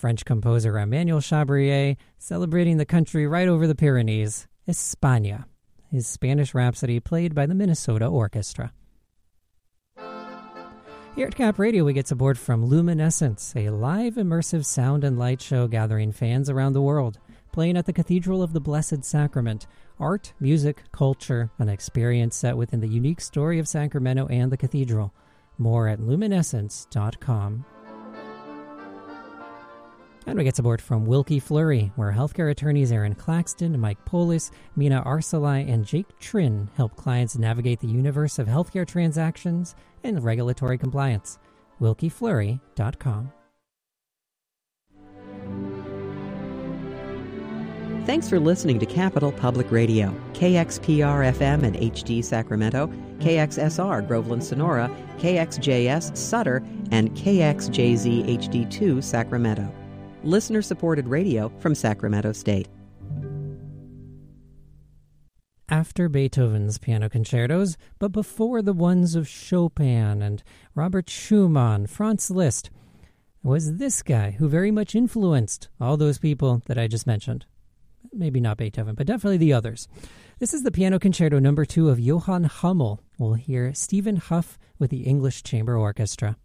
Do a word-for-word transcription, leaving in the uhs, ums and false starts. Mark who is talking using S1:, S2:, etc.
S1: French composer Emmanuel Chabrier, celebrating the country right over the Pyrenees, España, his Spanish Rhapsody played by the Minnesota Orchestra. Here at Cap Radio, we get support from Luminescence, a live immersive sound and light show gathering fans around the world, playing at the Cathedral of the Blessed Sacrament. Art, music, culture, an experience set within the unique story of Sacramento and the cathedral. More at luminescence dot com. And we get support from Wilkie Fleury, where healthcare attorneys Aaron Claxton, Mike Polis, Mina Arsalai, and Jake Trin help clients navigate the universe of healthcare transactions and regulatory compliance. wilkie fleury dot com.
S2: Thanks for listening to Capital Public Radio, K X P R F M and H D Sacramento, K X S R Groveland Sonora, K X J S Sutter, and K X J Z H D two Sacramento. Listener-supported radio from Sacramento State.
S1: After Beethoven's piano concertos, but before the ones of Chopin and Robert Schumann, Franz Liszt, was this guy who very much influenced all those people that I just mentioned. Maybe not Beethoven, but definitely the others. This is the Piano Concerto number two of Johann Hummel. We'll hear Stephen Huff with the English Chamber Orchestra.